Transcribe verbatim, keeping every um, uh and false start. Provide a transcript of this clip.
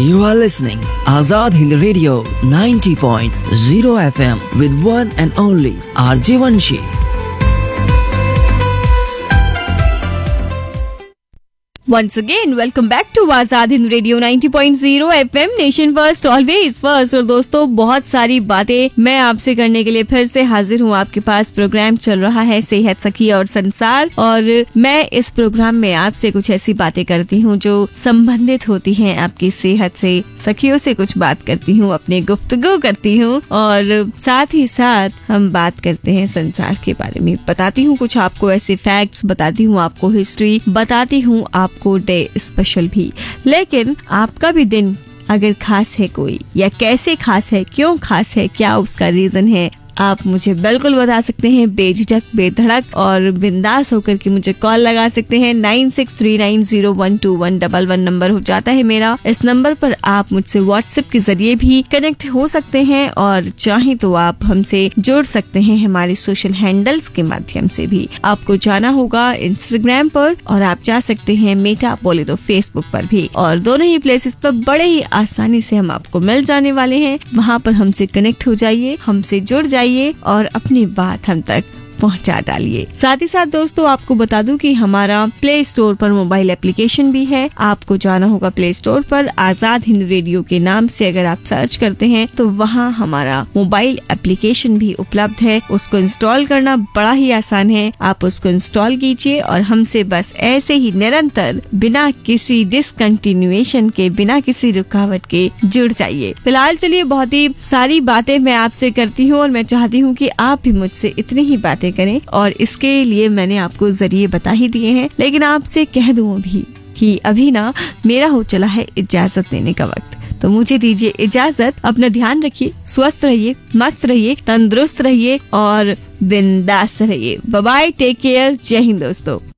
You are listening Azad Hind Radio ninety point zero F M with one and only R J Vanshi. Once again, welcome back to Azad Hind radio ninety point zero F M nation first always first. और दोस्तों, बहुत सारी बातें मैं आपसे करने के लिए फिर से हाजिर हूँ आपके पास। प्रोग्राम चल रहा है सेहत सखी और संसार, और मैं इस प्रोग्राम में आपसे कुछ ऐसी बातें करती हूँ जो संबंधित होती हैं आपकी सेहत से। सखियों से कुछ बात करती हूँ, अपने गुफ्तगू करती हूँ, और साथ ही साथ हम बात करते हैं संसार के बारे में। बताती हूँ कुछ आपको ऐसे फैक्ट्स, बताती हूँ आपको हिस्ट्री, बताती हूँ आपको डे स्पेशल भी। लेकिन आपका भी दिन अगर खास है कोई, या कैसे खास है, क्यों खास है, क्या उसका रीजन है, आप मुझे बिल्कुल बता सकते हैं बेझिझक, बेधड़क और बिंदास होकर के मुझे कॉल लगा सकते हैं। Nine six three nine zero one two one double one number हो जाता है मेरा। इस नंबर पर आप मुझसे व्हाट्सएप के जरिए भी कनेक्ट हो सकते हैं, और चाहे तो आप हमसे जुड़ सकते हैं हमारे सोशल हैंडल्स के माध्यम से भी। आपको जाना होगा इंस्टाग्राम पर, और आप जा सकते हैं मेटा बोले तो फेसबुक पर भी, और दोनों ही प्लेसेस पर बड़े ही आसानी से हम आपको मिल जाने वाले हैं। वहाँ पर हमसे कनेक्ट हो जाइए, हमसे जुड़ जाइए और अपनी बात हम तक पहुंचा डालिए। साथ ही साथ दोस्तों, आपको बता दूं कि हमारा प्ले स्टोर पर मोबाइल एप्लीकेशन भी है। आपको जाना होगा प्ले स्टोर पर, आजाद हिंद रेडियो के नाम से अगर आप सर्च करते हैं तो वहाँ हमारा मोबाइल एप्लीकेशन भी उपलब्ध है। उसको इंस्टॉल करना बड़ा ही आसान है। आप उसको इंस्टॉल कीजिए और हमसे बस ऐसे ही निरंतर, बिना किसी डिसकंटिन्यूएशन के, बिना किसी रुकावट के जुड़ जाइए। फिलहाल चलिए, बहुत ही सारी बातें मैं आपसे करती हूँ, और मैं चाहती हूँ कि आप भी मुझसे इतनी ही बातें करें, और इसके लिए मैंने आपको जरिए बता ही दिए हैं। लेकिन आपसे कह दूं अभी कि अभी ना मेरा हो चला है इजाजत लेने का वक्त, तो मुझे दीजिए इजाजत। अपना ध्यान रखिए, स्वस्थ रहिए, मस्त रहिए, तंदुरुस्त रहिए और बिंदास रहिए। बाय बाय, टेक केयर, जय हिंद दोस्तों।